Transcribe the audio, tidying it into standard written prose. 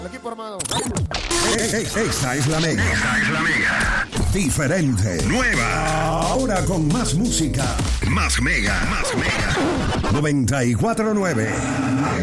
El equipo armado. Esta es la Mega. Diferente. Nueva. Ahora con más música. Más Mega. 94.9.